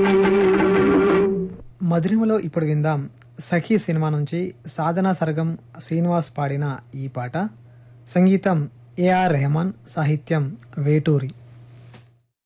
మధురిమలో ఇప్పుడు విందాం సఖీ సినిమా నుంచి సాధనా సర్గం శ్రీనివాస్ పాడిన ఈ పాట. సంగీతం ఏఆర్ రెహమాన్, సాహిత్యం వేటూరి.